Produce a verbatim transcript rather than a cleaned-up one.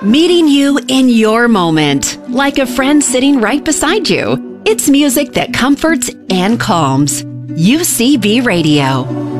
Meeting you in your moment, like a friend sitting right beside you. It's music that comforts and calms. U C B Radio.